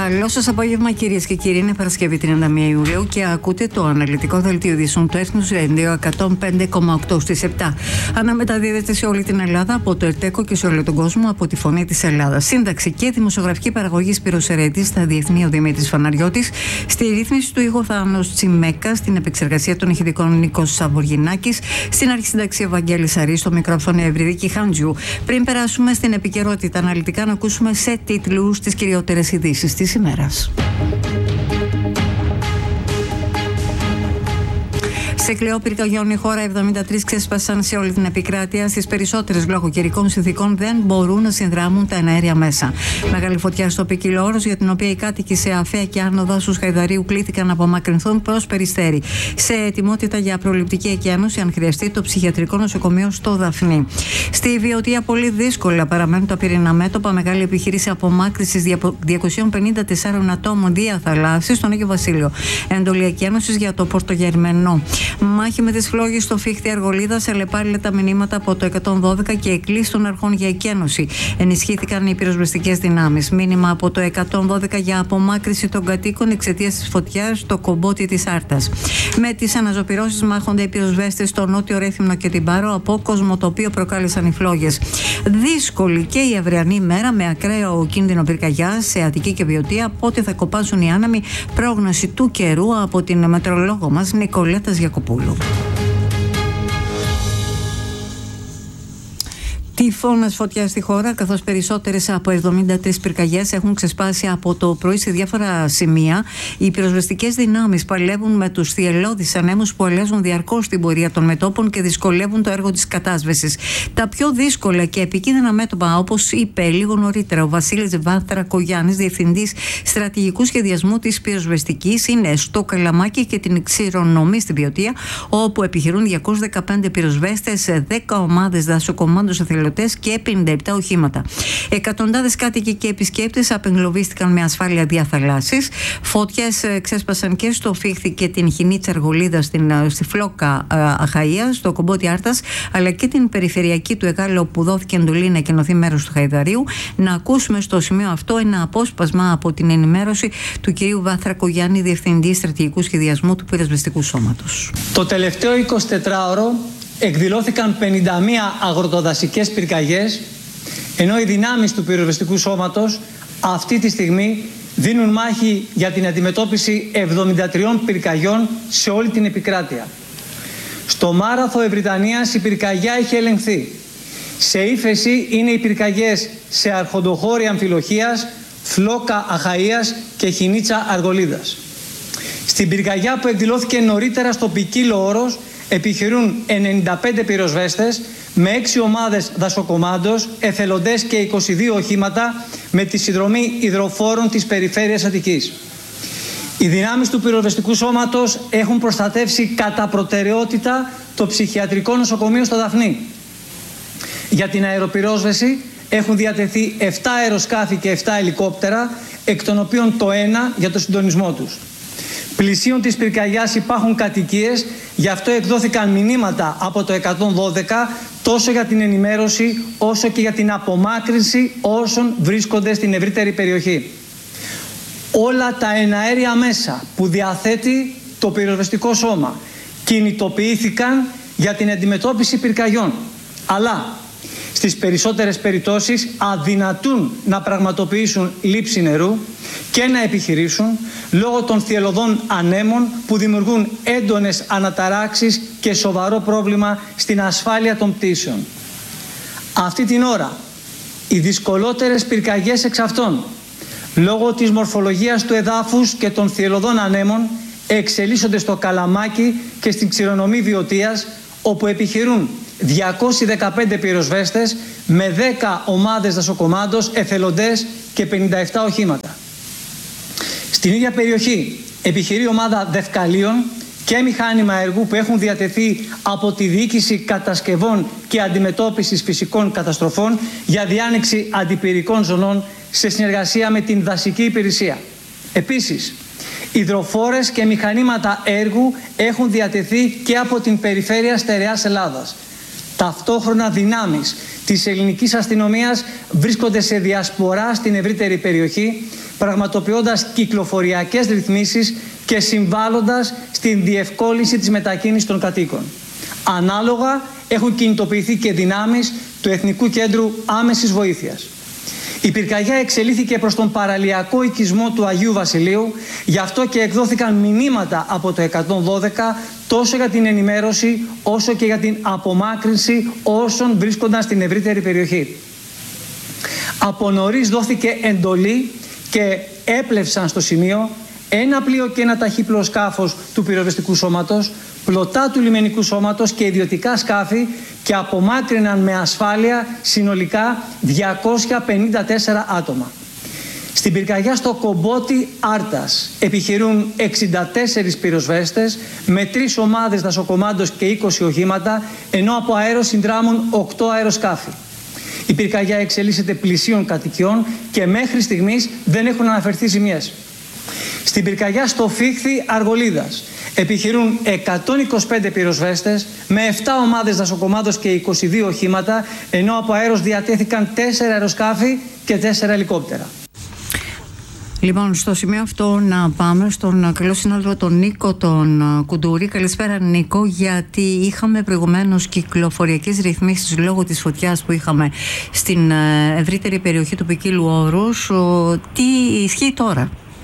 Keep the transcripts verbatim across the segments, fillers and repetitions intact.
Καλό σας απόγευμα, κυρίες και κύριοι. Είναι Παρασκευή τριάντα μία Ιουλίου και ακούτε το αναλυτικό δελτίο ειδήσεων του Έθνους Radio εκατόν πέντε κόμμα οκτώ στις επτά. Αναμεταδίδεται σε όλη την Ελλάδα από το ΕΡΤΕΚΟ και σε όλο τον κόσμο από τη Φωνή της Ελλάδας. Σύνταξη και δημοσιογραφική παραγωγή Σπύρος Ερέτης, στα διεθνή ο Δημήτρης Φαναριώτης, στη ρύθμιση του ήχου Θάνος Τσιμέκα, στην επεξεργασία των ηχητικών Νίκος Σαβουργινάκης, στην αρχισυνταξία Βαγγέλης Αρή, στο μικρόφωνο Ευρυδίκη Χάντζιου. Πριν περάσουμε στην επικαιρότητα αναλυτικά, να ακούσουμε σε τίτλους τις κυριότερες ειδήσεις της ημέρας. Σε κλαιό πυρκαγιών η χώρα, εβδομήντα τρεις ξέσπασαν σε όλη την επικράτεια. Στις περισσότερες λόγω καιρικών συνθηκών δεν μπορούν να συνδράμουν τα εναέρια μέσα. Μεγάλη φωτιά στο Ποικίλο Όρος, για την οποία οι κάτοικοι σε Αφαία και Άνω Δάσους Χαϊδαρίου κλήθηκαν να απομακρυνθούν προς Περιστέρι. Σε ετοιμότητα για προληπτική εκένωση, αν χρειαστεί, το ψυχιατρικό νοσοκομείο στο Δαφνί. Στη Βιωτία, πολύ δύσκολα παραμένουν τα πυρηνά μέτωπα. Μεγάλη επιχείρηση απομάκρυνσης διακοσίων πενήντα τεσσάρων ατόμων διαθαλάσσης στον Άγιο Βασίλειο. Εντολή εκένωσης για το Πορτογερμενό. Μάχη με τις φλόγες στο Φίχτη Αργολίδας, ελεπάρηλα τα μηνύματα από το εκατόν δώδεκα και εκκλήσεις των αρχών για εκένωση. Ενισχύθηκαν οι πυροσβεστικές δυνάμεις. Μήνυμα από το εκατόν δώδεκα για απομάκρυνση των κατοίκων εξαιτίας της φωτιάς στο κομπότι της Άρτας. Με τις αναζωπυρώσεις μάχονται οι πυροσβέστες στο Νότιο Ρέθυμνο και την Πάρο από κόσμο το οποίο προκάλεσαν οι φλόγες. Δύσκολη και η αυριανή ημέρα με ακραίο κίνδυνο πυρκαγιάς σε Αττική και Βιωτία. Πότε θα κοπάσουν οι άνεμοι, πρόγνωση του καιρού από την μετεωρολόγο μας Νικολέτα Γιακοπούλου. Τυφώνας φωτιά στη χώρα, καθώς περισσότερες από εβδομήντα τρεις πυρκαγιές έχουν ξεσπάσει από το πρωί σε διάφορα σημεία. Οι πυροσβεστικές δυνάμεις παλεύουν με τους θυελλώδεις ανέμους που αλλάζουν διαρκώς την πορεία των μετώπων και δυσκολεύουν το έργο της κατάσβεσης. Τα πιο δύσκολα και επικίνδυνα μέτωπα, όπως είπε λίγο νωρίτερα ο Βασίλης Βάθρακογιάννης, διευθυντής στρατηγικού σχεδιασμού της πυροσβεστικής, είναι στο Καλαμάκι και την Ξηρονομή στην Βιωτία, όπου επιχειρούν διακόσιοι δεκαπέντε πυροσβέστες, δέκα ομάδες δασοκομάντος εθελοντών και πενήντα επτά οχήματα. Εκατοντάδες κάτοικοι και επισκέπτες απεγκλωβίστηκαν με ασφάλεια διαθαλάσσης. Φωτιές ξέσπασαν και στο Φίχτη και την Χινίτσα Αργολίδα, στη Φλόκα Αχαΐα, στο Κομπότι Άρτας, αλλά και την περιφερειακή του Εγάλεο, που δόθηκε εντολή να εκενωθεί μέρος του Χαϊδαρίου. Να ακούσουμε στο σημείο αυτό ένα απόσπασμα από την ενημέρωση του κυρίου Βάθρακογιάννη, διευθυντή στρατηγικού σχεδιασμού του πυροσβεστικού σώματος. Το τελευταίο εικοσιτετράωρο εκδηλώθηκαν πενήντα μία αγροτοδασικές πυρκαγιές, ενώ οι δυνάμεις του πυροσβεστικού σώματος αυτή τη στιγμή δίνουν μάχη για την αντιμετώπιση εβδομήντα τριών πυρκαγιών σε όλη την επικράτεια. Στο Μάραθο Ευρυτανίας η πυρκαγιά έχει ελεγχθεί. Σε ύφεση είναι οι πυρκαγιές σε Αρχοντοχώρη Αμφιλοχίας, Φλόκα Αχαΐας και Χινίτσα Αργολίδας. Στην πυρκαγιά που εκδηλώθηκε νωρίτερα στο Ποικίλο Όρος επιχειρούν ενενήντα πέντε πυροσβέστες με έξι ομάδες δασοκομάντος, εθελοντές και είκοσι δύο οχήματα με τη συνδρομή υδροφόρων της περιφέρειας Αττικής. Οι δυνάμεις του πυροσβεστικού σώματος έχουν προστατεύσει κατά προτεραιότητα το ψυχιατρικό νοσοκομείο στο Δαφνί. Για την αεροπυρόσβεση έχουν διατεθεί επτά αεροσκάφη και επτά ελικόπτερα, εκ των οποίων το ένα για το συντονισμό τους. Πλησίων της πυρκαγιάς υπάρχουν κατοικίες, γι' αυτό εκδόθηκαν μηνύματα από το εκατόν δώδεκα τόσο για την ενημέρωση όσο και για την απομάκρυνση όσων βρίσκονται στην ευρύτερη περιοχή. Όλα τα εναέρια μέσα που διαθέτει το πυροσβεστικό σώμα κινητοποιήθηκαν για την αντιμετώπιση πυρκαγιών, αλλά στις περισσότερες περιπτώσεις αδυνατούν να πραγματοποιήσουν λήψη νερού και να επιχειρήσουν λόγω των θυελλωδών ανέμων που δημιουργούν έντονες αναταράξεις και σοβαρό πρόβλημα στην ασφάλεια των πτήσεων. Αυτή την ώρα οι δυσκολότερες πυρκαγιές εξ αυτών, λόγω της μορφολογίας του εδάφους και των θυελλωδών ανέμων, εξελίσσονται στο Καλαμάκι και στην Ξηρονομή Βιωτίας, όπου επιχειρούν διακόσιοι δεκαπέντε πυροσβέστες με δέκα ομάδες δασοκομάντος, εθελοντές και πενήντα επτά οχήματα. Στην ίδια περιοχή επιχειρεί ομάδα δευκαλίων και μηχάνημα έργου που έχουν διατεθεί από τη Διοίκηση Κατασκευών και Αντιμετώπισης Φυσικών Καταστροφών για διάνοιξη αντιπυρικών ζωνών σε συνεργασία με την Δασική Υπηρεσία. Επίσης, υδροφόρες και μηχανήματα έργου έχουν διατεθεί και από την Περιφέρεια Στερεάς Ελλάδας. Ταυτόχρονα δυνάμεις της ελληνικής αστυνομίας βρίσκονται σε διασπορά στην ευρύτερη περιοχή, πραγματοποιώντας κυκλοφοριακές ρυθμίσεις και συμβάλλοντας στην διευκόλυνση της μετακίνησης των κατοίκων. Ανάλογα έχουν κινητοποιηθεί και δυνάμεις του Εθνικού Κέντρου Άμεσης Βοήθειας. Η πυρκαγιά εξελίχθηκε προς τον παραλιακό οικισμό του Αγίου Βασιλείου, γι' αυτό και εκδόθηκαν μηνύματα από το εκατόν δώδεκα τόσο για την ενημέρωση όσο και για την απομάκρυνση όσων βρίσκονταν στην ευρύτερη περιοχή. Από νωρίς δόθηκε εντολή και έπλευσαν στο σημείο ένα πλοίο και ένα ταχύπλοο σκάφος του πυροσβεστικού σώματος, πλωτά του λιμενικού σώματος και ιδιωτικά σκάφη και απομάκρυναν με ασφάλεια συνολικά διακόσια πενήντα τέσσερα άτομα. Στην πυρκαγιά στο Κομπότι Άρτας επιχειρούν εξήντα τέσσερις πυροσβέστες με τρεις ομάδες δασοκομάντος και είκοσι οχήματα, ενώ από αέρος συνδράμουν οκτώ αεροσκάφη. Η πυρκαγιά εξελίσσεται πλησίων κατοικιών και μέχρι στιγμής δεν έχουν αναφερθεί ζημιές. Στην πυρκαγιά στο Φίχθη Αργολίδας επιχειρούν εκατόν είκοσι πέντε πυροσβέστες με επτά ομάδες δασοκομάντος και είκοσι δύο οχήματα, ενώ από αέρος διατέθηκαν τέσσερα αεροσκάφη και τέσσερα ελικόπτερα. Λοιπόν, στο σημείο αυτό να πάμε στον καλό συνάδελφο τον Νίκο τον Κουντούρη. Καλησπέρα Νίκο, γιατί είχαμε προηγουμένως κυκλοφοριακές ρυθμίσεις λόγω της φωτιάς που είχαμε στην ευρύτερη περιοχή του Ποικίλου Όρους. Τι ισχύει τώρα?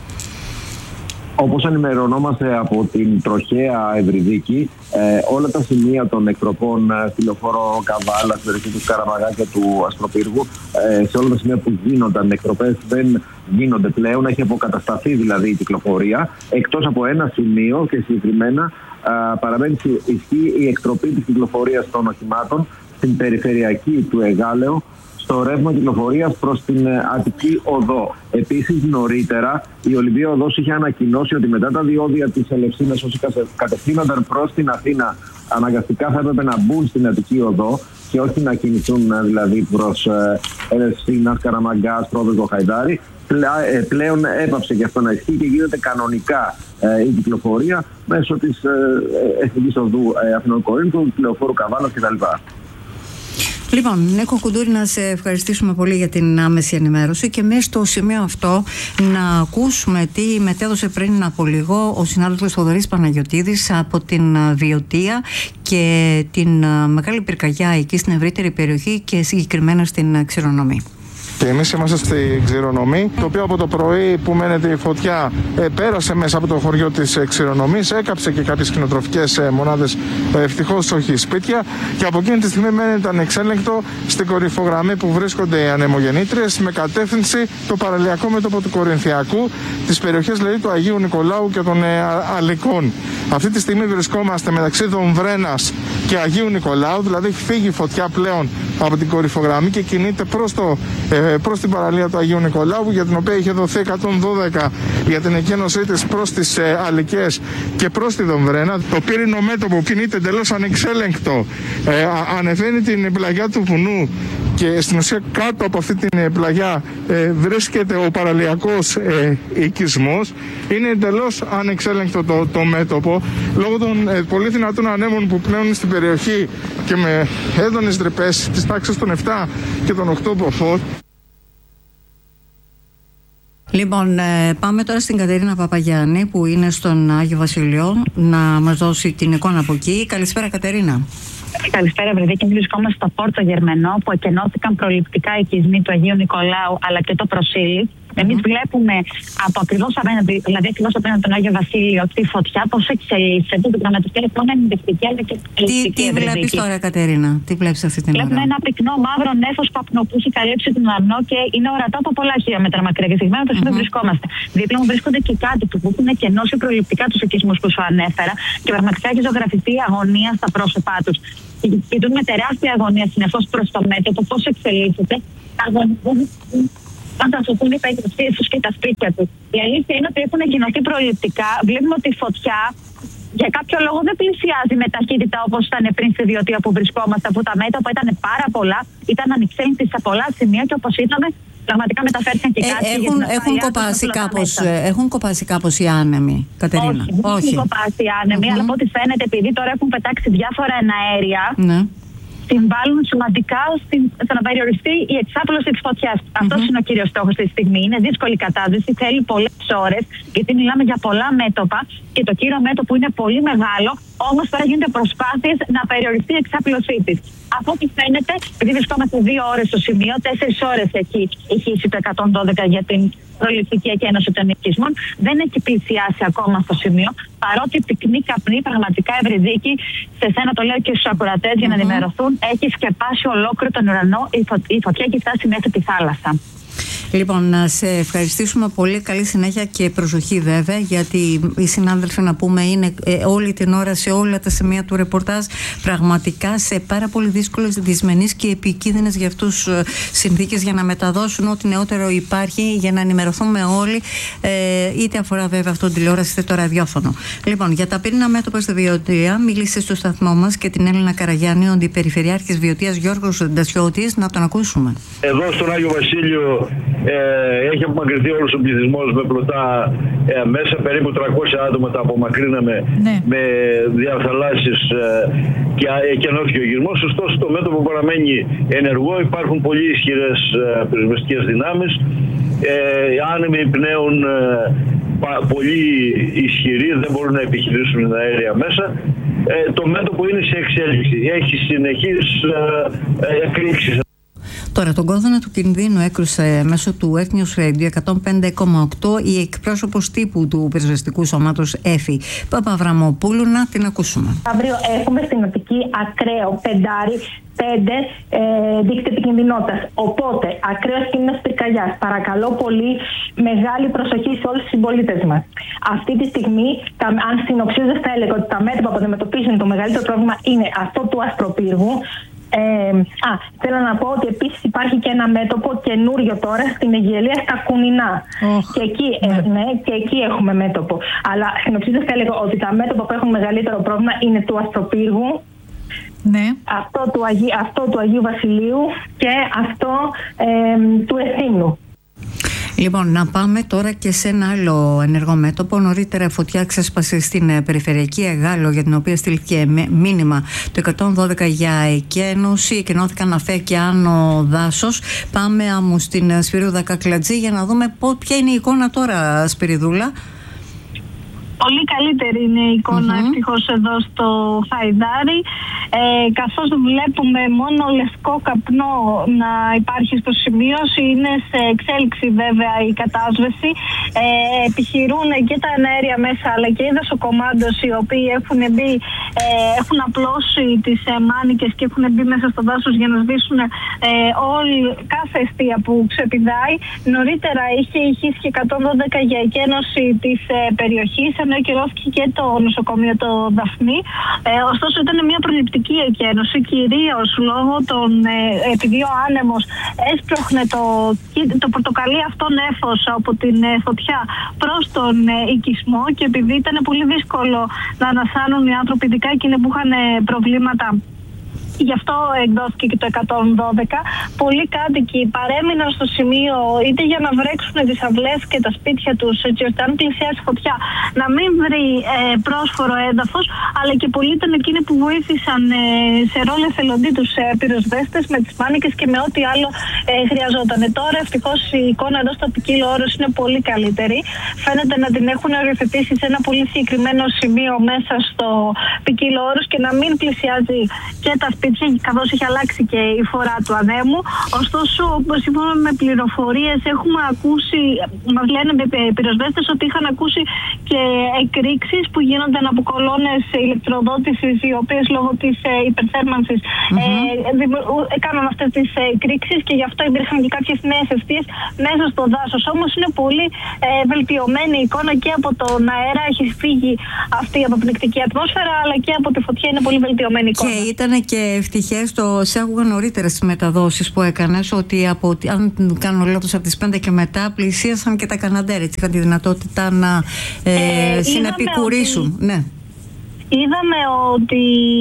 Όπως ενημερωνόμαστε από την τροχαία Ευρυδίκη, ε, όλα τα σημεία των εκτροπών ε, στη λεωφόρο Καβάλα, στην περιοχή του Σκαραμαγά και του Αστροπύργου, ε, σε όλα τα σημεία που γίνονταν εκτροπές δεν γίνονται πλέον. Έχει αποκατασταθεί δηλαδή η κυκλοφορία, εκτός από ένα σημείο και συγκεκριμένα ε, παραμένει ισχύει η εκτροπή της κυκλοφορίας των οχημάτων στην περιφερειακή του Εγάλεο, στο ρεύμα κυκλοφορίας προς την Αττική Οδό. Επίσης, νωρίτερα η Ολυμπία Οδός είχε ανακοινώσει ότι μετά τα διόδια της Ελευσίνας όσοι κατευθύνονταν προς την Αθήνα αναγκαστικά θα έπρεπε να μπουν στην Αττική Οδό και όχι να κινηθούν δηλαδή προς Ελευσίνα, Καραμαγκά, Πρόδοσο, Χαϊδάρη. Πλέον έπαψε και αυτό να ισχύει και γίνεται κανονικά η κυκλοφορία μέσω της Εθνικής Οδού Αθηνών Κορίνθου, του λεωφόρου Καβάλας κτλ. Λοιπόν, Νίκο Κουντούρη, να σε ευχαριστήσουμε πολύ για την άμεση ενημέρωση και μέσα στο σημείο αυτό να ακούσουμε τι μετέδωσε πριν από λίγο ο συνάδελφος Θοδωρής Παναγιωτίδης από την Βιωτία και την μεγάλη πυρκαγιά εκεί στην ευρύτερη περιοχή και συγκεκριμένα στην Ξηρονομή. Και εμείς είμαστε στη Ξηρονομή, το οποίο από το πρωί που μένεται η φωτιά ε, πέρασε μέσα από το χωριό της ε, Ξηρονομής, έκαψε και κάποιες κτηνοτροφικές ε, μονάδες, ε, ευτυχώς όχι σπίτια, και από εκείνη τη στιγμή μένεται ανεξέλεγκτο στην κορυφογραμμή που βρίσκονται οι ανεμογεννήτριες με κατεύθυνση το παραλιακό μέτωπο του Κορινθιακού, τις περιοχές δηλαδή του Αγίου Νικολάου και των ε, Αλικών. Αυτή τη στιγμή βρισκόμαστε μεταξύ Δομβρένας και Αγίου Νικολάου, δηλαδή έχει φύγει η φωτιά πλέον από την κορυφογραμμή και κινείται προς το ε, προς την παραλία του Αγίου Νικολάου, για την οποία είχε δοθεί εκατόν δώδεκα για την εκένωσή της προς τις ε, Αλικές και προς τη Δομβρένα. Το πύρινο μέτωπο κινείται εντελώς ανεξέλεγκτο, ε, ανεβαίνει την πλαγιά του βουνού και στην ουσία κάτω από αυτή την πλαγιά ε, βρίσκεται ο παραλιακός ε, οικισμός. Είναι εντελώς ανεξέλεγκτο το, το μέτωπο λόγω των ε, πολύ δυνατών ανέμων που πνέουν στην περιοχή και με έντονες τρυπές της τάξης των επτά και των οκτώ μποφόρ. Λοιπόν, πάμε τώρα στην Κατερίνα Παπαγιάννη που είναι στον Άγιο Βασιλείο να μας δώσει την εικόνα από εκεί. Καλησπέρα Κατερίνα. Καλησπέρα, Ευρυδίκη. Βρισκόμαστε στο Πόρτο Γερμενό που εκενώθηκαν προληπτικά οι οικισμοί του Αγίου Νικολάου αλλά και το Προσήλι. Εμείς mm-hmm. βλέπουμε από ακριβώς απέναντι, δηλαδή ακριβώς απέναντι τον Άγιο Βασίλειο, τη φωτιά πώς εξελίσσεται. Την πραγματική εικόνα είναι ενδεικτική αλλά και τι, τι βλέπεις τώρα, Κατερίνα, τι βλέπεις αυτή την ώρα? Βλέπουμε ένα πυκνό μαύρο νέφος καπνού που έχει καλύψει τον ουρανό και είναι ορατό από πολλά χιλιόμετρα μακριά. Και συγκεκριμένα το σημείο mm-hmm. βρισκόμαστε. Δίπλα μου βρίσκονται και κάτοικοι που έχουν εκενώσει προληπτικά τους οικισμούς που σου ανέφερα και πραγματικά έχει ζωγραφιστεί η αγωνία στα πρόσωπά τους. Κοιτούν με τεράστια αγωνία συνεχώς προς το μέτωπο πώς εξελίσσεται. Αγωνίζουν. Αν θα σωθούν οι πέτρες τους και τα σπίτια τους. Η αλήθεια είναι ότι έχουν εκκοινωθεί προληπτικά. Βλέπουμε ότι η φωτιά για κάποιο λόγο δεν πλησιάζει με ταχύτητα όπως ήταν πριν στη Βιωτία που βρισκόμαστε, που τα μέτωπα ήταν πάρα πολλά, ήταν ανεξέλεγκτη σε πολλά σημεία και όπως είδαμε, πραγματικά μεταφέρθηκαν και κάτι. Ε, έχουν, έχουν, κοπάσει κάπως, έχουν κοπάσει κάπως οι άνεμοι, Κατερίνα? Όχι, δεν έχουν κοπάσει οι άνεμοι, mm-hmm. αλλά από ό,τι φαίνεται, επειδή τώρα έχουν πετάξει διάφορα εναέρια. Ναι. συμβάλλουν σημαντικά στην, στο να περιοριστεί η εξάπλωση της φωτιάς. Mm-hmm. Αυτός είναι ο κύριος στόχος αυτή τη στιγμή. Είναι δύσκολη κατάσταση, θέλει πολλές ώρες, γιατί μιλάμε για πολλά μέτωπα και το κύριο μέτωπο είναι πολύ μεγάλο, όμως τώρα γίνονται προσπάθειες να περιοριστεί η εξάπλωσή της. Από ό,τι φαίνεται, επειδή βρισκόμαστε δύο ώρες στο σημείο, τέσσερις ώρες έχει ηχήσει το εκατόν δώδεκα για την προληπτική εκένωση των οικισμών, δεν έχει πλησιάσει ακόμα στο σημείο, παρότι πυκνή καπνή, πραγματικά Ευρυδίκη, σε σένα το λέω και στους ακροατές για να ενημερωθούν, έχει σκεπάσει ολόκληρο τον ουρανό, η, φω... η φωτιά έχει φτάσει μέχρι τη θάλασσα. Λοιπόν, να σε ευχαριστήσουμε πολύ. Καλή συνέχεια και προσοχή βέβαια, γιατί οι συνάδελφοι, να πούμε, είναι ε, όλη την ώρα σε όλα τα σημεία του ρεπορτάζ, πραγματικά σε πάρα πολύ δύσκολες, δυσμενείς και επικίνδυνες για αυτούς ε, συνθήκες, για να μεταδώσουν ό,τι νεότερο υπάρχει, για να ενημερωθούμε όλοι, ε, είτε αφορά βέβαια αυτό την τηλεόραση είτε το ραδιόφωνο. Λοιπόν, για τα πυρήνα μέτωπα στη Βιωτία, μίλησε στο σταθμό μας και την Έλληνα Καραγιάννη, ο Αντιπεριφερειάρχης Βιωτίας Γιώργος Ντασιώτης, να τον ακούσουμε. Εδώ στον Άγιο Βασίλειο Ε, έχει απομακρυνθεί όλος ο πληθυσμός με πλωτά ε, μέσα, περίπου τριακόσια άτομα τα απομακρύναμε, ναι, με διαφθαλάσσεις ε, και εκενώθηκε ο γυρμός. Ωστόσο το μέτωπο παραμένει ενεργό, υπάρχουν πολύ ισχυρές ε, πυροσβεστικές δυνάμεις, ε, οι άνεμοι πνέουν ε, πα, πολύ ισχυροί, δεν μπορούν να επιχειρήσουν τα αέρια μέσα. Ε, το μέτωπο είναι σε εξέλιξη, έχει συνεχείς ε, ε, εκρήξεις. Τώρα, τον κόδωνα του κινδύνου έκρουσε μέσω του Ethnios Radio εκατόν πέντε κόμμα οκτώ η εκπρόσωπος τύπου του πυροσβεστικού σώματος Έφη Παπαβραμοπούλου. Να την ακούσουμε. Αύριο έχουμε στην Αττική ακραίο πεντάρι, πέντε ε, δίκτυα επικινδυνότητας. Οπότε, ακραίος κίνδυνος πυρκαγιάς. Παρακαλώ πολύ, μεγάλη προσοχή σε όλους τους συμπολίτες μας. Αυτή τη στιγμή, τα, αν συνοψίζοντας, θα έλεγα ότι τα μέτωπα που αντιμετωπίζουν το μεγαλύτερο πρόβλημα είναι αυτό του ασπροπύργου. Ε, α, θέλω να πω ότι επίσης υπάρχει και ένα μέτωπο καινούριο τώρα στην Αιγιαλία, στα Κουνινά. Oh, και, εκεί, ναι. Ε, ναι, και εκεί έχουμε μέτωπο. Αλλά συνοψίζοντας θα έλεγα ότι τα μέτωπα που έχουν μεγαλύτερο πρόβλημα είναι του Ασπροπύργου, ναι, αυτό, του Αγί, αυτό του Αγίου Βασιλείου και αυτό ε, του Εθήνου. Λοιπόν, να πάμε τώρα και σε ένα άλλο ενεργό μέτωπο. Νωρίτερα φωτιά ξέσπασε στην περιφερειακή Εγάλο, για την οποία στείλθηκε μήνυμα το εκατόν δώδεκα για εκένωση. Εκενώθηκαν αφέ και άνω δάσος. Πάμε άμμου στην Σπυρίδα Κακλατζή για να δούμε ποια είναι η εικόνα τώρα, Σπυριδούλα. Πολύ καλύτερη είναι η εικόνα mm-hmm. ευτυχώς εδώ στο Χαϊδάρι, ε, καθώς βλέπουμε μόνο λευκό καπνό να υπάρχει στο σημείο. Είναι σε εξέλιξη βέβαια η κατάσβεση. Ε, επιχειρούν και τα εναέρια μέσα αλλά και οι δασοκομάντος, οι οποίοι έχουν μπει, ε, έχουν απλώσει τις ε, μάνικες και έχουν μπει μέσα στο δάσος για να σβήσουν ε, όλη, κάθε αιστεία που ξεπηδάει. Νωρίτερα είχε ηχήσει και εκατόν δώδεκα για εκένωση της ε, περιοχής, ενώ ακυρώθηκε και το νοσοκομείο το Δαφνί. Ε, ωστόσο ήταν μια προληπτική εκένωση, κυρίως λόγω των, ε, επειδή ο άνεμος έσπρωχνε το, το πορτοκαλί αυτό νέφος από την ε, φωτιά προς τον ε, οικισμό, και επειδή ήταν πολύ δύσκολο να ανασάνουν οι άνθρωποι, ειδικά εκείνοι που είχαν ε, προβλήματα. Γι' αυτό εκδόθηκε και το εκατόν δώδεκα. Πολλοί κάτοικοι παρέμειναν στο σημείο είτε για να βρέξουν τις αυλές και τα σπίτια τους, έτσι ώστε αν πλησιάσει φωτιά να μην βρει ε, πρόσφορο έδαφος, αλλά και πολλοί ήταν εκείνοι που βοήθησαν ε, σε ρόλο εθελοντή τους ε, πυροσβέστες με τις μάνικες και με ό,τι άλλο ε, χρειαζόταν. Τώρα ευτυχώς η εικόνα εδώ στο ποικίλο όρος είναι πολύ καλύτερη. Φαίνεται να την έχουν οριοθετήσει σε ένα πολύ συγκεκριμένο σημείο μέσα στο ποικίλο όρος και να μην πλησιάζει και τα σπίτια, καθώς έχει αλλάξει και η φορά του ανέμου. Ωστόσο, σύμφωνα με πληροφορίες, έχουμε ακούσει, μας λένε πυροσβέστες, ότι είχαν ακούσει και εκρήξεις που γίνονταν από κολόνες ηλεκτροδότησης, οι οποίες λόγω της υπερθέρμανσης mm-hmm. ε, έκαναν αυτές τις εκρήξεις, και γι' αυτό υπήρχαν και κάποιες νέες αιστείες μέσα στο δάσος. Όμως είναι πολύ ε, βελτιωμένη η εικόνα και από τον αέρα, έχει φύγει αυτή η αποπνικτική ατμόσφαιρα, αλλά και από τη φωτιά είναι πολύ βελτιωμένη η εικόνα. Και ήταν και ευτυχές, το εισάγωγα νωρίτερα στις μεταδόσεις που έκανες, ότι από, αν κάνω λάθος, από τις πέντε και μετά πλησίασαν και τα Καναντέρ, έτσι είχαν τη δυνατότητα να ε, ε, συνεπικουρήσουν. Ότι... Ναι. είδαμε ότι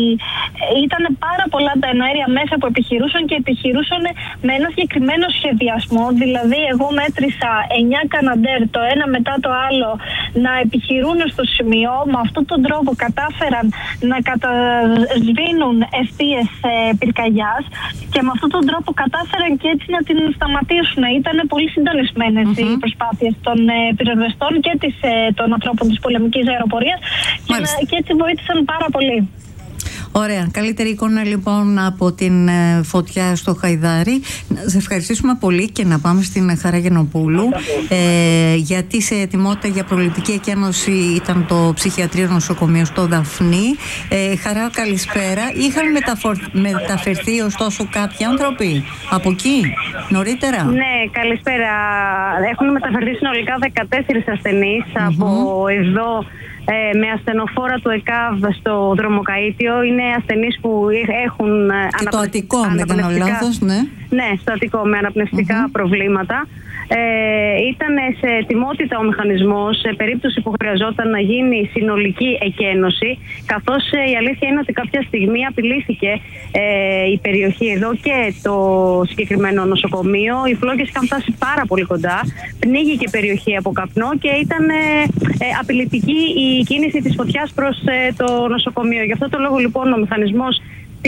ήταν πάρα πολλά τα εναέρια μέσα που επιχειρούσαν και επιχειρούσαν με ένα συγκεκριμένο σχεδιασμό. Δηλαδή, εγώ μέτρησα εννιά Καναντέρ το ένα μετά το άλλο να επιχειρούν στο σημείο. Με αυτόν τον τρόπο κατάφεραν να κατασβήνουν ευθείες πυρκαγιάς και με αυτόν τον τρόπο κατάφεραν και έτσι να την σταματήσουν. Ήταν πολύ συντονισμένες mm-hmm. οι προσπάθειες των ε, πυροσβεστών και της, ε, των ανθρώπων της πολεμικής αεροπορίας και, και έτσι βοήθησαν πάρα πολύ. Ωραία. Καλύτερη εικόνα λοιπόν από την ε, φωτιά στο Χαϊδάρι. Να σε ευχαριστήσουμε πολύ και να πάμε στην Χαρά Γενοπούλου, ε, γιατί σε ετοιμότητα για προληπτική εκένωση ήταν το ψυχιατρίο νοσοκομείο στο Δαφνί. Ε, Χαρά, καλησπέρα. Είχαν μεταφορ... μεταφερθεί ωστόσο κάποιοι άνθρωποι από εκεί νωρίτερα? Ναι, καλησπέρα. Έχουν μεταφερθεί συνολικά δεκατέσσερις ασθενείς mm-hmm. από εδώ. Ε, με ασθενοφόρα του ΕΚΑΒ στο Δρομοκαΐτιο. Είναι ασθενείς που έχουν και αναπνευστικά, το Αττικό, αν δεν κάνω λάθος, ναι. Ναι, στο Αττικό, με αναπνευστικά mm-hmm. προβλήματα. Ε, ήταν σε ετοιμότητα ο μηχανισμός σε περίπτωση που χρειαζόταν να γίνει συνολική εκένωση, καθώς ε, η αλήθεια είναι ότι κάποια στιγμή απειλήθηκε ε, η περιοχή εδώ και το συγκεκριμένο νοσοκομείο. Οι φλόγες είχαν φτάσει πάρα πολύ κοντά, πνίγηκε η περιοχή από καπνό και ήταν ε, ε, απειλητική η κίνηση της φωτιάς προς ε, το νοσοκομείο. Γι' αυτό το λόγο λοιπόν ο μηχανισμός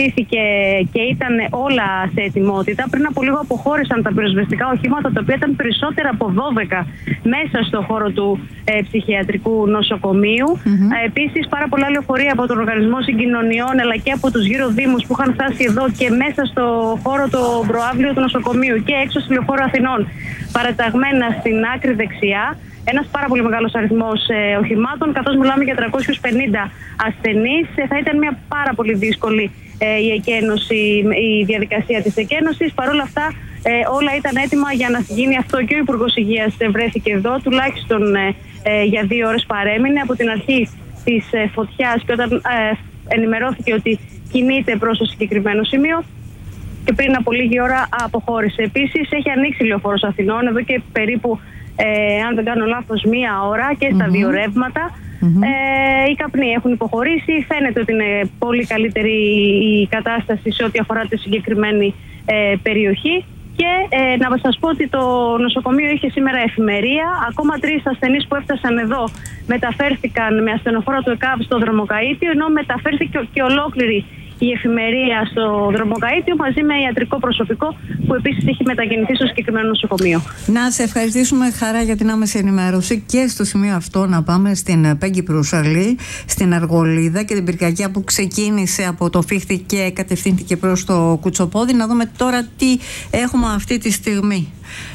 και ήταν όλα σε ετοιμότητα. Πριν από λίγο αποχώρησαν τα πυροσβεστικά οχήματα, τα οποία ήταν περισσότερα από δώδεκα μέσα στο χώρο του ε, ψυχιατρικού νοσοκομείου. Mm-hmm. Ε, επίσης, πάρα πολλά λεωφορεία από τον Οργανισμό Συγκοινωνιών αλλά και από τους γύρω δήμους που είχαν φτάσει εδώ και μέσα στο χώρο το προαύλιο του νοσοκομείου και έξω στη Λεωφόρο Αθηνών, παραταγμένα στην άκρη δεξιά. Ένας πάρα πολύ μεγάλος αριθμός ε, οχημάτων, καθώς μιλάμε για τριακόσιους πενήντα ασθενείς. Ε, θα ήταν μια πάρα πολύ δύσκολη ε, η εκένωση, η διαδικασία της εκένωσης. Παρ' όλα αυτά, ε, όλα ήταν έτοιμα για να γίνει αυτό και ο Υπουργός Υγείας βρέθηκε εδώ, τουλάχιστον ε, ε, για δύο ώρες παρέμεινε από την αρχή της ε, φωτιάς και όταν ε, ενημερώθηκε ότι κινείται προς το συγκεκριμένο σημείο. Και πριν από λίγη ώρα αποχώρησε. Επίσης, έχει ανοίξει η Λεωφόρος Αθηνών εδώ και περίπου, Ε, αν δεν κάνω λάθος, μία ώρα και στα mm-hmm. δύο ρεύματα. Mm-hmm. Ε, οι καπνοί έχουν υποχωρήσει. Φαίνεται ότι είναι πολύ καλύτερη η κατάσταση σε ό,τι αφορά τη συγκεκριμένη ε, περιοχή. Και ε, να σας πω ότι το νοσοκομείο είχε σήμερα εφημερία. Ακόμα τρεις ασθενείς που έφτασαν εδώ μεταφέρθηκαν με ασθενοφόρα του ΕΚΑΒ στο Δρομοκαΐτιο, ενώ μεταφέρθηκε και ολόκληρη η εφημερία στο Δρομοκαΐτιο μαζί με ιατρικό προσωπικό που επίσης έχει μετακινηθεί στο συγκεκριμένο νοσοκομείο. Να σε ευχαριστήσουμε, Χαρά, για την άμεση ενημέρωση και στο σημείο αυτό να πάμε στην Πέγγι Προύσαλη, στην Αργολίδα και την πυρκαγιά που ξεκίνησε από το Φίχτη και κατευθύνθηκε προς το Κουτσοπόδι. Να δούμε τώρα τι έχουμε αυτή τη στιγμή.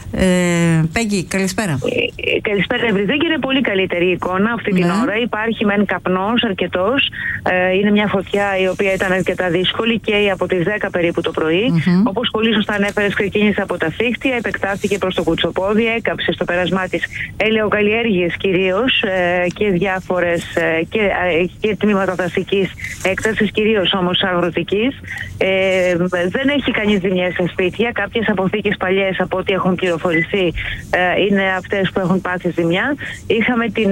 Ε, Πέγγι, καλησπέρα. Ε, καλησπέρα, Ευρυδίκη. Είναι πολύ καλύτερη η εικόνα αυτή την ναι. ώρα. Υπάρχει μεν καπνός αρκετός. Ε, είναι μια φωτιά η οποία ήταν αρκετά δύσκολη και από τις δέκα περίπου το πρωί. Mm-hmm. Όπως πολύ σωστά ανέφερες, ξεκίνησε από τα Φίχτια, επεκτάθηκε προς το Κουτσοπόδι, έκαψε στο πέρασμά της ελαιοκαλλιέργειες κυρίως ε, και διάφορες ε, και, ε, και τμήματα δασικής έκτασης, κυρίως όμως αγροτικής. Ε, δεν έχει κανείς ζημιές σε σπίτια. Κάποιες αποθήκες παλιές, από ό,τι έχουν πληροφορηθεί, είναι αυτές που έχουν πάθει ζημιά. Είχαμε την,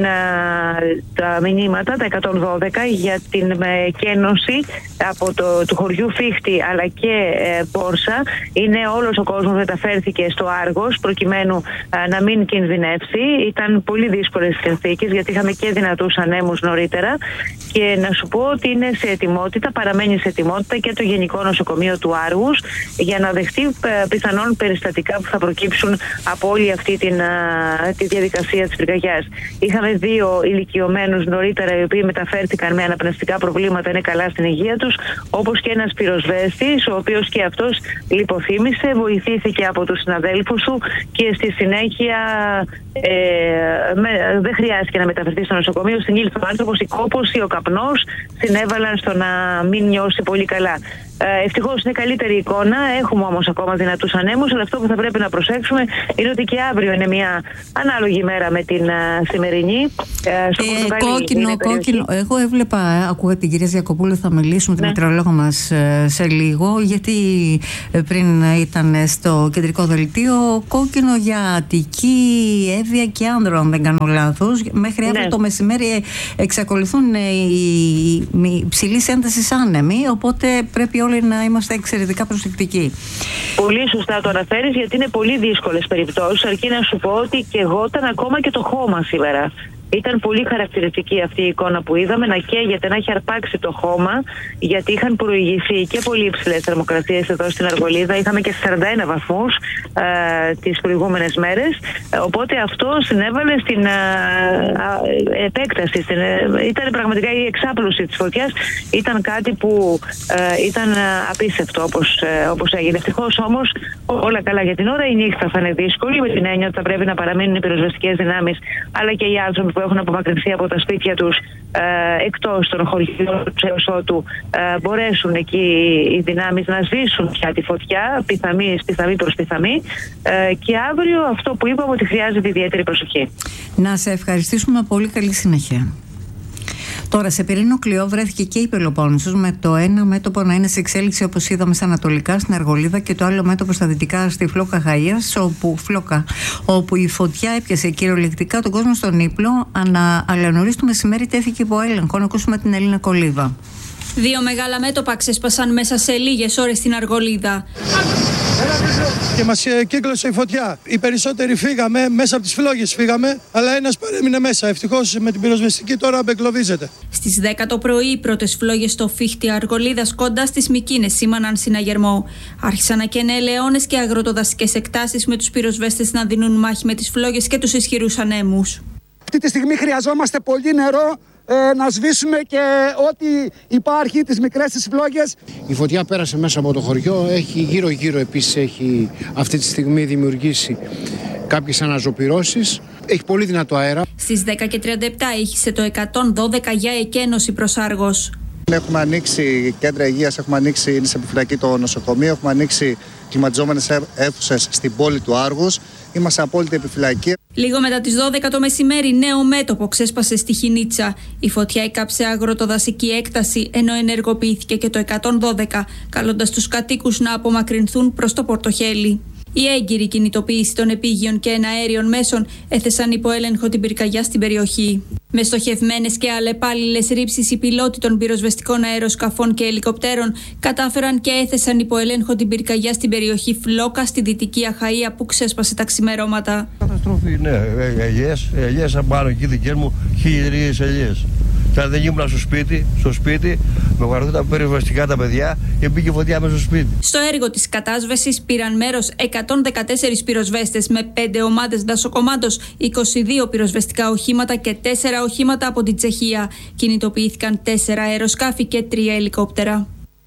τα μηνύματα, τα εκατόν δώδεκα, για την εκένωση από το, του χωριού Φίχτη αλλά και ε, Πόρσα. Είναι όλος ο κόσμος μεταφέρθηκε στο Άργος προκειμένου ε, να μην κινδυνεύσει. Ήταν πολύ δύσκολες συνθήκες γιατί είχαμε και δυνατούς ανέμους νωρίτερα και να σου πω ότι είναι σε ετοιμότητα, παραμένει σε ετοιμότητα και το Γενικό Νοσοκομείο του Άργους για να δεχτεί ε, πιθανόν περιστατικά που θα προκύψουν από όλη αυτή την, ε, τη διαδικασία της πυρκαγιάς. Είχαμε δύο ηλικιωμένους νωρίτερα οι οποίοι μεταφέρθηκαν με αναπνευστικά προβλήματα, είναι καλά στην υγεία τους, όπως και ένας πυροσβέστης, ο οποίος και αυτός λιποθύμησε, βοηθήθηκε από τους συναδέλφους του και στη συνέχεια ε, με, δεν χρειάστηκε να μεταφερθεί στο νοσοκομείο. Συνήλθε ο άνθρωπος, η κόπωση, ο καπνός συνέβαλαν στο να μην νιώσει πολύ καλά. Ε, ευτυχώς είναι καλύτερη εικόνα, έχουμε όμως ακόμα δυνατούς ανέμους, αλλά αυτό που θα πρέπει να προσέξουμε είναι ότι και αύριο είναι μια ανάλογη μέρα με την uh, σημερινή. Uh, στο ε, κόκκινο, κόκκινο. Εγώ έβλεπα, ε, ακούγα την κυρία Διακοπούλου, θα μιλήσουμε με ναι. την μετεωρολόγο μας ε, σε λίγο, γιατί ε, πριν ήταν στο κεντρικό δελτίο κόκκινο για Αττική, Εύβοια και Άνδρο, αν δεν κάνω λάθος. Μέχρι αύριο ναι. το μεσημέρι εξακολουθούν οι, οι ψηλής έντασης άνεμοι, οπότε πρέπει όλοι να είμαστε εξαιρετικά προσεκτικοί. Πολύ σωστά το αναφέρεις, γιατί είναι πολύ δύσκολες περιπτώσεις, αρκεί να σου πω ότι και εγώ ήταν ακόμα και το χώμα σήμερα. Ήταν πολύ χαρακτηριστική αυτή η εικόνα που είδαμε, να καίγεται, να έχει αρπάξει το χώμα, γιατί είχαν προηγηθεί και πολύ υψηλές θερμοκρασίες εδώ στην Αργολίδα. Είχαμε και σαράντα ένα βαθμούς ε, τις προηγούμενες μέρες. Οπότε αυτό συνέβαλε στην ε, ε, επέκταση. Στην, ε, ήταν πραγματικά η εξάπλωση της φωτιάς. Ήταν κάτι που ε, ήταν απίστευτο όπως, ε, όπως έγινε. Ευτυχώς όμως όλα καλά για την ώρα. Η νύχτα θα είναι δύσκολη, με την έννοια ότι θα πρέπει να παραμείνουν οι πυροσβεστικές δυνάμεις, αλλά και οι άνθρωποι που έχουν απομακρυνθεί από τα σπίτια τους ε, εκτός των χωριών έως ότου ε, μπορέσουν εκεί οι δυνάμεις να σβήσουν πια τη φωτιά, πιθαμή, πιθαμή προς πιθαμή, ε, και αύριο αυτό που είπαμε ότι χρειάζεται ιδιαίτερη προσοχή. Να σε ευχαριστήσουμε πολύ, καλή συνέχεια. Τώρα, σε πυρήνο κλειό βρέθηκε και η Πελοπόννησος, με το ένα μέτωπο να είναι σε εξέλιξη, όπως είδαμε, στα ανατολικά, στην Αργολίδα, και το άλλο μέτωπο στα δυτικά, στη Φλόκα Χαΐας, όπου, Φλόκα, όπου η φωτιά έπιασε κυριολεκτικά τον κόσμο στον ύπλο, ανα, αλλά νωρίς το μεσημέρι τέθηκε υπό έλεγχο. Να ακούσουμε την Έλληνα Κολίβα. Δύο μεγάλα μέτωπα ξέσπασαν μέσα σε λίγες ώρες στην Αργολίδα. Και μας κύκλωσε η φωτιά. Οι περισσότεροι φύγαμε, μέσα από τις φλόγες φύγαμε, αλλά ένας παρέμεινε μέσα. Ευτυχώς με την πυροσβεστική τώρα απεγκλωβίζεται. Στις δέκα το πρωί, οι πρώτες φλόγες στο φύχτη Αργολίδας κοντά στις Μικίνες σήμαναν συναγερμό. Άρχισαν να καίνε ελαιώνες και αγροτοδασικές εκτάσεις, με τους πυροσβέστες να δίνουν μάχη με τις φλόγες και τους ισχυρούς ανέμους. Αυτή τη στιγμή χρειαζόμαστε πολύ νερό. Ε, να σβήσουμε και ό,τι υπάρχει, τις μικρές τις φλόγες. Η φωτιά πέρασε μέσα από το χωριό, έχει γύρω γύρω επίσης έχει αυτή τη στιγμή δημιουργήσει κάποιες αναζωπυρώσεις, έχει πολύ δυνατό αέρα. Στις δέκα και τριάντα επτά ήχησε το εκατόν δώδεκα για εκένωση προς Άργος. Έχουμε ανοίξει κέντρα υγείας, έχουμε ανοίξει, είναι σε επιφυλακή το νοσοκομείο, έχουμε ανοίξει κλιματιζόμενες αίθουσες στην πόλη του Άργους. Είμαστε απόλυτη επιφυλακή. Λίγο μετά τις δώδεκα το μεσημέρι, νέο μέτωπο ξέσπασε στη Χινίτσα. Η φωτιά έκαψε αγροτοδασική έκταση, ενώ ενεργοποιήθηκε και το εκατόν δώδεκα, καλώντας τους κατοίκους να απομακρυνθούν προς το Πορτοχέλι. Η έγκυρη κινητοποίηση των επίγειων και εναέριων μέσων έθεσαν υπό έλεγχο την πυρκαγιά στην περιοχή. Με στοχευμένες και αλλεπάλληλες ρήψεις, οι πιλότοι των πυροσβεστικών αεροσκαφών και ελικοπτέρων κατάφεραν και έθεσαν υπό έλεγχο την πυρκαγιά στην περιοχή Φλόκα, στη δυτική Αχαΐα, που ξέσπασε τα ξημερώματα. Καταστροφή, ναι, ελιές, ελιές απάνω εκεί δικές μου, χιλιάδες ελιές. Και δεν ήμουν στο σπίτι, στο σπίτι, με βαρθούν τα πυροσβεστικά τα παιδιά και μπήκε φωτιά μέσα στο σπίτι. Στο έργο της κατάσβεσης πήραν μέρος εκατόν δεκατέσσερις πυροσβέστες, με πέντε ομάδες δασοκομάντος, είκοσι δύο πυροσβεστικά οχήματα και τέσσερα οχήματα από την Τσεχία. Κινητοποιήθηκαν τέσσερα αεροσκάφη και τρία ελικόπτερα.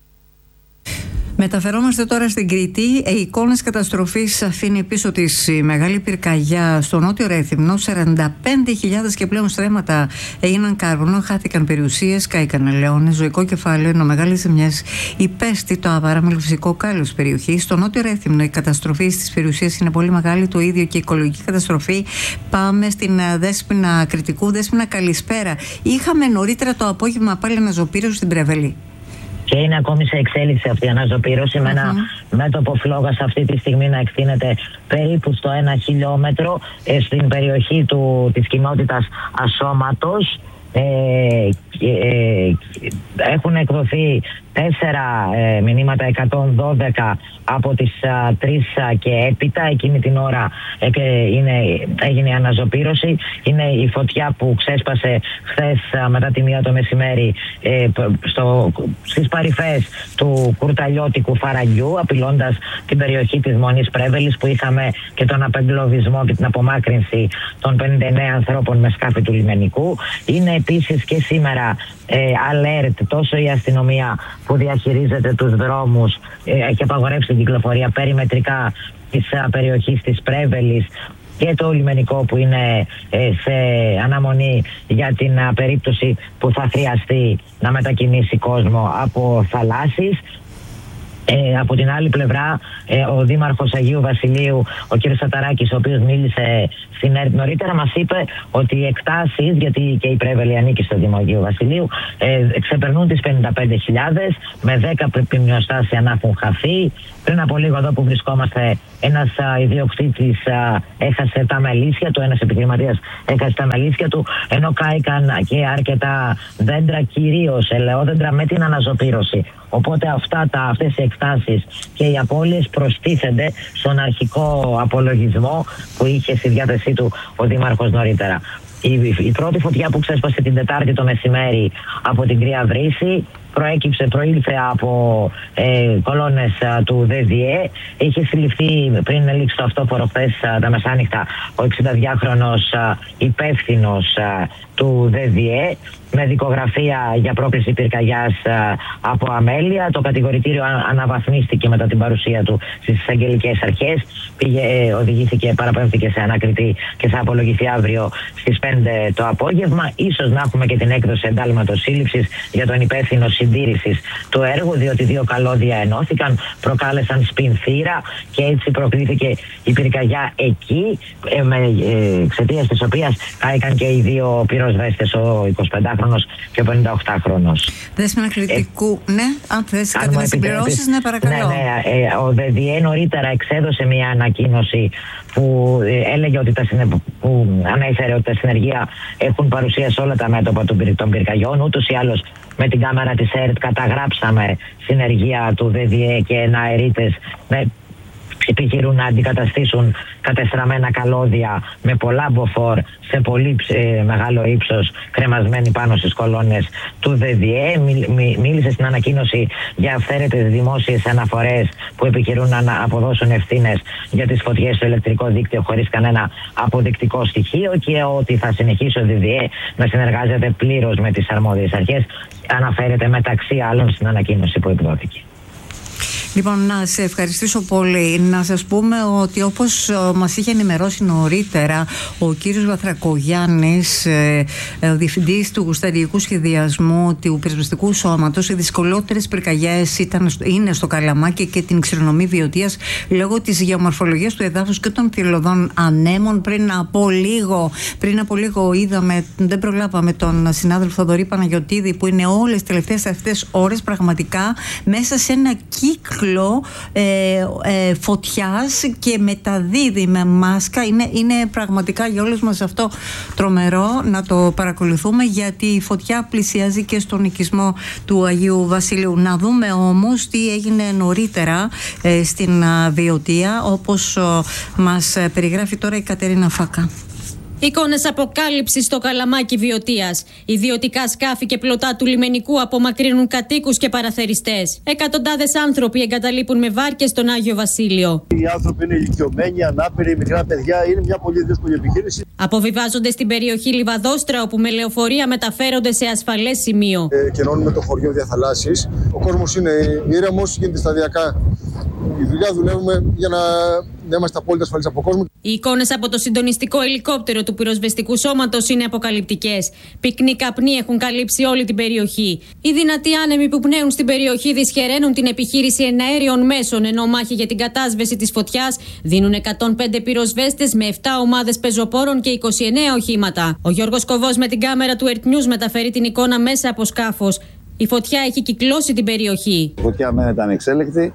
Μεταφερόμαστε τώρα στην Κρήτη. Οι εικόνες καταστροφής αφήνει πίσω της η μεγάλη πυρκαγιά στο νότιο Ρέθυμνο. σαράντα πέντε χιλιάδες και πλέον στρέμματα έγιναν κάρβουνο, χάθηκαν περιουσίες, κάηκαν ελαιώνες, ζωικό κεφάλαιο, ενώ μεγάλες ζημιές υπέστη το αβάραμελο φυσικό κάλος της περιοχής. Στο νότιο Ρέθυμνο η καταστροφή στις περιουσίες είναι πολύ μεγάλη, το ίδιο και η οικολογική καταστροφή. Πάμε στην Δέσποινα Κρητικού. Δέσποινα, καλησπέρα. Είχαμε νωρίτερα το απόγευμα πάλι αναζωπήρωση στην Πρεβελή. Και είναι ακόμη σε εξέλιξη αυτή η αναζωπήρωση, με ένα uh-huh. μέτωπο φλόγας αυτή τη στιγμή να εκτείνεται περίπου στο ένα χιλιόμετρο ε, στην περιοχή του, της κοινότητας Ασώματος. Ε, ε, έχουν εκδοθεί τέσσερα ε, μηνύματα εκατόν δώδεκα από τις α, τρεις α, και έπειτα. Εκείνη την ώρα ε, είναι, έγινε η αναζωπήρωση. Είναι η φωτιά που ξέσπασε χθες α, μετά τη μία το μεσημέρι ε, στο, στις παρυφές του κουρταλιώτικου φαραγγιού, απειλώντας την περιοχή της Μονής Πρέβελης, που είχαμε και τον απεγκλωβισμό και την απομάκρυνση των πενήντα εννέα ανθρώπων με σκάφη του λιμενικού. Είναι επίσης και σήμερα ε, alert τόσο η αστυνομία που διαχειρίζεται τους δρόμους, ε, έχει απαγορεύσει την κυκλοφορία περιμετρικά της α, περιοχής της Πρέβελης, και το λιμενικό που είναι ε, σε αναμονή για την α, περίπτωση που θα χρειαστεί να μετακινήσει κόσμο από θαλάσσης. Ε, από την άλλη πλευρά, ε, ο Δήμαρχος Αγίου Βασιλείου, ο κ. Σαταράκης, ο οποίος μίλησε στην ΕΡΤ νωρίτερα, μας είπε ότι οι εκτάσεις, γιατί και η Πρέβελη ανήκει στο Δήμο Αγίου Βασιλείου, ε, ξεπερνούν τις πενήντα πέντε χιλιάδες, με δέκα ποιμνιοστάσια να έχουν χαθεί. Πριν από λίγο εδώ που βρισκόμαστε, ένας α, ιδιοκτήτης α, έχασε τα μελίσια του, ένας επιχειρηματίας έχασε τα μελίσια του, ενώ κάηκαν και αρκετά δέντρα, κυρίως ελαιόδέντρα με την αναζωπήρωση. Οπότε αυτά τα, αυτές οι εκτάσεις και οι απώλειες προστίθενται στον αρχικό απολογισμό που είχε στη διάθεσή του ο Δήμαρχος νωρίτερα. Η, η πρώτη φωτιά που ξέσπασε την Τετάρτη το μεσημέρι από την Κρύα Βρύση προέκυψε, προήλθε από ε, κολόνες α, του ΔΔΕ. Είχε συλληφθεί πριν λήξει το αυτόφορο χθες τα μεσάνυχτα ο εξηνταδυάχρονος υπεύθυνος α, του ΔΔΕ με δικογραφία για πρόκληση πυρκαγιάς α, από αμέλεια. Το κατηγορητήριο α, αναβαθμίστηκε μετά την παρουσία του στις εισαγγελικές αρχές. Πήγε, ε, οδηγήθηκε, παραπέμφθηκε σε ανακριτή και θα απολογηθεί αύριο στις πέντε το απόγευμα. Ίσως να έχουμε και την έκδοση εντάλματος σύλληψης για τον υπεύθυνο συντήρησης του έργου, διότι δύο καλώδια ενώθηκαν, προκάλεσαν σπινθήρα και έτσι προκλήθηκε η πυρκαγιά εκεί, ε, με, ε, εξαιτίας της οποίας κάηκαν και οι δύο πυροσβέστες, ο εικοσιπεντάχρονος και ο πενηνταοκτάχρονος. Δέσποινα Κρητικού, ε, ναι, αν θες κάτι να συμπληρώσεις, ναι, παρακαλώ. Ναι, ναι, ε, ο ΔΔΕ νωρίτερα εξέδωσε μια ανακοίνωση που ε, έλεγε ότι τα συνε... που ανέφερε ότι τα συνεργεία έχουν παρουσία σε όλα τα μέτωπα των πυρκαγιών. Ούτως ή άλλως με την κάμερα της ΕΡΤ καταγράψαμε συνεργεία του ΔΔΕ και εναερίτες με επιχειρούν να αντικαταστήσουν κατεστραμμένα καλώδια με πολλά μποφόρ σε πολύ ε, μεγάλο ύψος κρεμασμένοι πάνω στις κολόνες του ΔΔΕ. Μι, μι, μίλησε στην ανακοίνωση για αυθαίρετες δημόσιες αναφορές που επιχειρούν να αποδώσουν ευθύνες για τις φωτιές στο ηλεκτρικό δίκτυο χωρίς κανένα αποδεικτικό στοιχείο και ότι θα συνεχίσει ο ΔΔΕ να συνεργάζεται πλήρως με τις αρμόδιες αρχές. Αναφέρεται μεταξύ άλλων στην ανακοίνωση που εκδόθηκε. Λοιπόν, να σε ευχαριστήσω πολύ. Να σας πούμε ότι όπως μας είχε ενημερώσει νωρίτερα ο κύριος Βαθρακογιάννης, ε, ε, ο διευθυντής του στρατηγικού σχεδιασμού του πυροσβεστικού σώματος, οι δυσκολότερες πυρκαγιές ήταν, είναι στο Καλαμάκι και την ξηρονομή Βιωτίας λόγω της γεωμορφολογίας του εδάφους και των θηλωδών ανέμων. Πριν από λίγο, πριν από λίγο είδαμε, δεν προλάβαμε τον συνάδελφο Θοδωρή Παναγιωτίδη, που είναι όλες τις τελευταίες αυτές ώρες πραγματικά μέσα σε ένα κύκλο Ε, ε, φωτιάς και μεταδίδει με μάσκα. Είναι, είναι πραγματικά για όλους μας αυτό τρομερό να το παρακολουθούμε, γιατί η φωτιά πλησιάζει και στον οικισμό του Αγίου Βασιλείου. Να δούμε όμως τι έγινε νωρίτερα ε, στην α, Βιωτία, όπως α, μας περιγράφει τώρα η Κατερίνα Φάκα. Εικόνες αποκάλυψης στο Καλαμάκι Βιωτίας. Ιδιωτικά σκάφη και πλωτά του λιμενικού απομακρύνουν κατοίκους και παραθεριστές. Εκατοντάδες άνθρωποι εγκαταλείπουν με βάρκες στον Άγιο Βασίλειο. Οι άνθρωποι είναι ηλικιωμένοι, ανάπηροι, μικρά παιδιά. Είναι μια πολύ δύσκολη επιχείρηση. Αποβιβάζονται στην περιοχή Λιβαδόστρα, όπου με λεωφορεία μεταφέρονται σε ασφαλές σημείο. Ε, κενώνουμε το χωριό διαθαλάσσης. Ο κόσμος είναι ήρεμος, γίνεται σταδιακά. Η δουλειά δουλεύουμε για να, να είμαστε απόλυτα ασφαλείς από κόσμο. Οι εικόνες από το συντονιστικό ελικόπτερο του πυροσβεστικού σώματος είναι αποκαλυπτικές. Πυκνοί καπνοί έχουν καλύψει όλη την περιοχή. Οι δυνατοί άνεμοι που πνέουν στην περιοχή δυσχεραίνουν την επιχείρηση εναέριων μέσων, ενώ μάχη για την κατάσβεση της φωτιάς δίνουν εκατόν πέντε πυροσβέστες με επτά ομάδες πεζοπόρων και είκοσι εννέα οχήματα. Ο Γιώργος Κοβός με την κάμερα του ΕΡΤ News μεταφέρει την εικόνα μέσα από σκάφος. Η φωτιά έχει κυκλώσει την περιοχή. Η φωτιά μένεται ανεξέλεκτη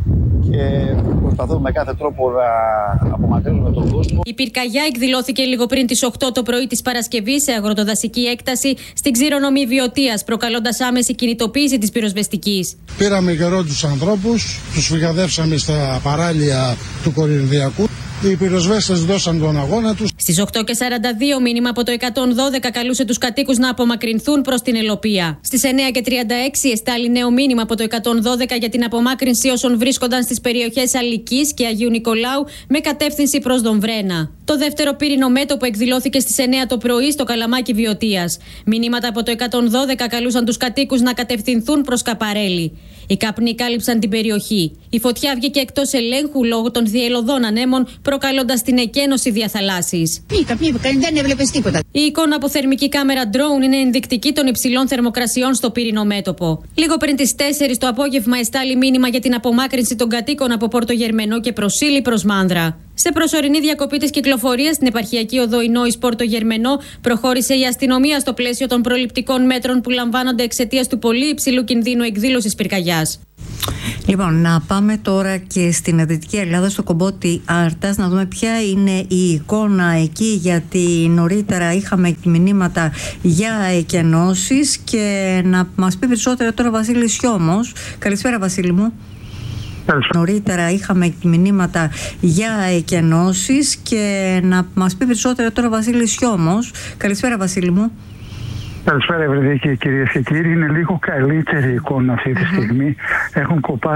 και προσπαθούμε με κάθε τρόπο να απομακρύνουμε τον κόσμο. Η πυρκαγιά εκδηλώθηκε λίγο πριν τις οκτώ το πρωί της Παρασκευής σε αγροτοδασική έκταση στην ξηρονομή Βιωτίας, προκαλώντας άμεση κινητοποίηση της πυροσβεστικής. Πήραμε καιρό τους ανθρώπους, τους φυγαδεύσαμε στα παράλια του Κορινθιακού. Οι πυροσβέστες δώσαν τον αγώνα τους. Στις οκτώ και σαράντα δύο μήνυμα από το εκατόν δώδεκα καλούσε τους κατοίκους να απομακρυνθούν προς την Ελοπία. Στις εννέα και τριάντα έξι εστάλει νέο μήνυμα από το εκατόν δώδεκα για την απομάκρυνση όσων βρίσκονταν στις περιοχές Αλικής και Αγίου Νικολάου με κατεύθυνση προς Δομβρένα. Το δεύτερο πύρινο μέτωπο εκδηλώθηκε στις εννιά το πρωί στο Καλαμάκι Βιωτίας. Μηνύματα από το εκατόν δώδεκα καλούσαν τους κατοίκους να κατευθυνθούν προς Καπαρέλη. Οι καπνοί κάλυψαν την περιοχή. Η φωτιά βγήκε εκτός ελέγχου λόγω των διελωδών ανέμων, προκαλώντας την εκένωση διαθαλάσσης. Πήκα, πήκα, δεν έβλεπες τίποτα. Η εικόνα από θερμική κάμερα drone είναι ενδεικτική των υψηλών θερμοκρασιών στο πύρινο μέτωπο. Λίγο πριν τις τέσσερις το απόγευμα εστάλει μήνυμα για την απομάκρυνση των κατοίκων από Πόρτο Γερμενό και Προσήλη προς Μάνδρα. Σε προσωρινή διακοπή της κυκλοφορίας στην επαρχιακή οδό Ινόης Πόρτο Γερμενό, προχώρησε η αστυνομία στο πλαίσιο των προληπτικών μέτρων που λαμβάνονται εξαιτίας του πολύ υψηλού κινδύνου εκδήλωσης πυρκαγιάς. Λοιπόν, να πάμε τώρα και στην Δυτική Ελλάδα, στο κομπότι Άρτας, να δούμε ποια είναι η εικόνα εκεί, γιατί νωρίτερα είχαμε μηνύματα για εκενώσεις και να μας πει περισσότερα τώρα Βασίλης Σιώμος. Καλησπέρα, Βασίλη μου. Νωρίτερα είχαμε μηνύματα για εκενώσεις και να μας πει περισσότερα τώρα Βασίλης Σιώμος. Καλησπέρα, Βασίλη μου. Καλησπέρα, Ευρυδίκη, κυρίες και κύριοι. Είναι λίγο καλύτερη εικόνα αυτή τη uh-huh. στιγμή. Έχουν κοπάσει